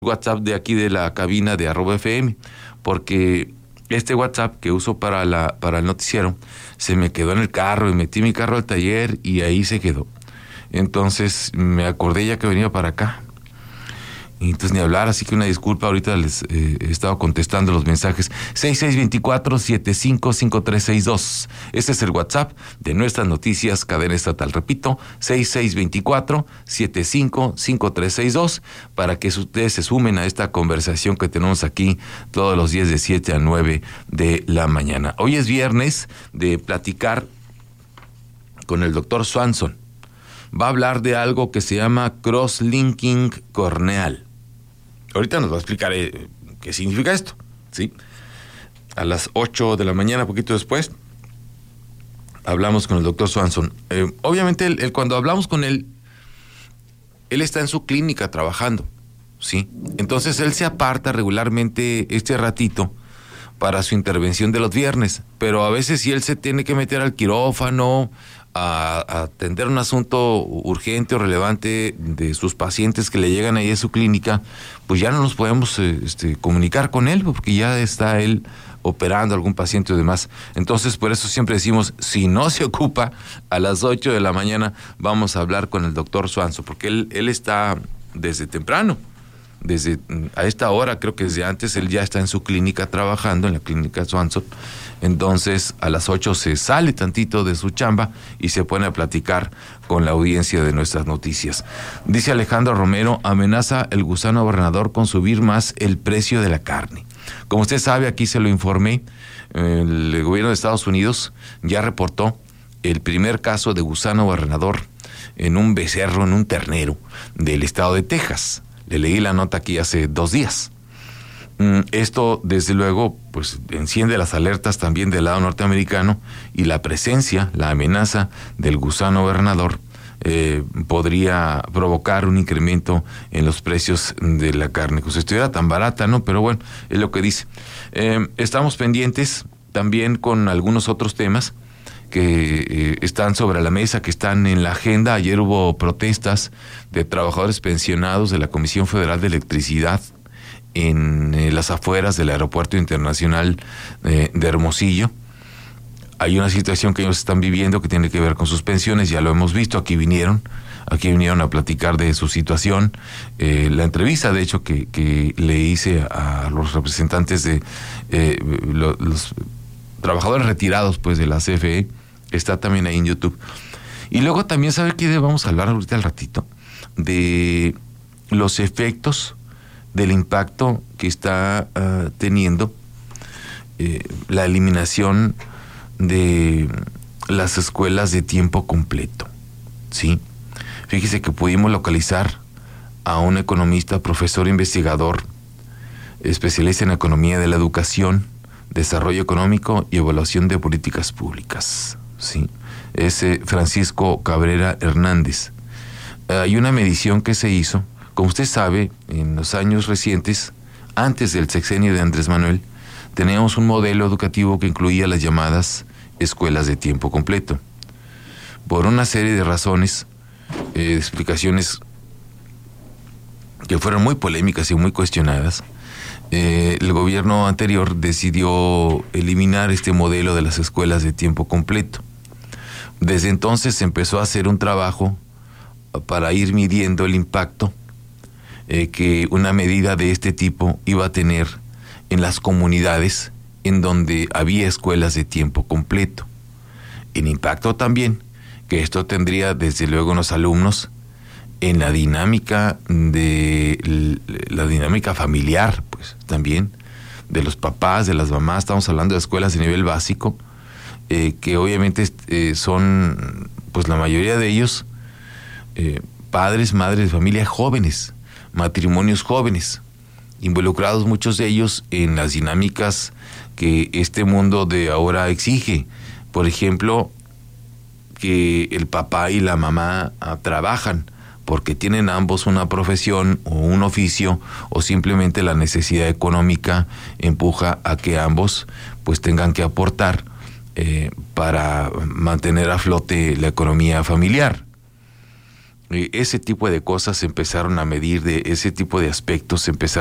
WhatsApp de aquí de la cabina de @FM, porque este WhatsApp que uso para el noticiero se me quedó en el carro y metí mi carro al taller y ahí se quedó. Entonces me acordé ya que venía para acá. Y entonces ni hablar, así que una disculpa, ahorita les he estado contestando los mensajes. 6624-755362. Ese es el WhatsApp de nuestras noticias, cadena estatal. Repito, 6624-755362, para que ustedes se sumen a esta conversación que tenemos aquí todos los días de 7 a 9 de la mañana. Hoy es viernes de platicar con el doctor Swanson. Va a hablar de algo que se llama cross-linking corneal. Ahorita nos va a explicar qué significa esto, ¿sí? A las 8 de la mañana, poquito después, hablamos con el doctor Swanson. Obviamente, él, cuando hablamos con él está en su clínica trabajando, ¿sí? Entonces, él se aparta regularmente este ratito para su intervención de los viernes, pero a veces si él se tiene que meter al quirófano, a atender un asunto urgente o relevante de sus pacientes que le llegan ahí a su clínica, pues ya no nos podemos comunicar con él, porque ya está él operando a algún paciente o demás. Entonces, por eso siempre decimos, si no se ocupa, a las 8 de la mañana vamos a hablar con el doctor Swanson, porque él está desde temprano. Desde a esta hora, creo que desde antes, él ya está en su clínica trabajando, en la clínica Swanson. Entonces, a las 8 se sale tantito de su chamba y se pone a platicar con la audiencia de nuestras noticias. Dice Alejandro Romero, amenaza el gusano gobernador con subir más el precio de la carne. Como usted sabe, aquí se lo informé, el gobierno de Estados Unidos ya reportó el primer caso de gusano gobernador en un becerro, en un ternero del estado de Texas. Le leí la nota aquí hace 2 días. Esto, desde luego, pues enciende las alertas también del lado norteamericano, y la presencia, la amenaza del gusano gobernador podría provocar un incremento en los precios de la carne. Pues estuviera tan barata, ¿no? Pero bueno, es lo que dice. Estamos pendientes también con algunos otros temas que están sobre la mesa, que están en la agenda. Ayer hubo protestas de trabajadores pensionados de la Comisión Federal de Electricidad en las afueras del Aeropuerto Internacional de Hermosillo. Hay una situación que ellos están viviendo que tiene que ver con sus pensiones, ya lo hemos visto, aquí vinieron a platicar de su situación. La entrevista, de hecho, que le hice a los representantes de los trabajadores retirados, pues, de la CFE, está también ahí en YouTube. Y luego también, ¿sabe qué? Vamos a hablar ahorita al ratito de los efectos del impacto que está teniendo la eliminación de las escuelas de tiempo completo, ¿sí? Fíjese que pudimos localizar a un economista, profesor investigador, especialista en economía de la educación, desarrollo económico y evaluación de políticas públicas, ¿sí? Es Francisco Cabrera Hernández. Hay una medición que se hizo, como usted sabe, en los años recientes, antes del sexenio de Andrés Manuel, teníamos un modelo educativo que incluía las llamadas escuelas de tiempo completo. Por una serie de razones, explicaciones que fueron muy polémicas y muy cuestionadas, el gobierno anterior decidió eliminar este modelo de las escuelas de tiempo completo. Desde entonces se empezó a hacer un trabajo para ir midiendo el impacto que una medida de este tipo iba a tener en las comunidades en donde había escuelas de tiempo completo. El impacto también que esto tendría, desde luego, en los alumnos, en la dinámica familiar, pues también de los papás, de las mamás. Estamos hablando de escuelas de nivel básico, que obviamente son, pues la mayoría de ellos, padres, madres de familia jóvenes, matrimonios jóvenes, involucrados muchos de ellos en las dinámicas que este mundo de ahora exige. Por ejemplo, que el papá y la mamá trabajan porque tienen ambos una profesión o un oficio, o simplemente la necesidad económica empuja a que ambos pues tengan que aportar para mantener a flote la economía familiar. ese tipo de cosas se empezaron a medir, de ese tipo de aspectos se empezaron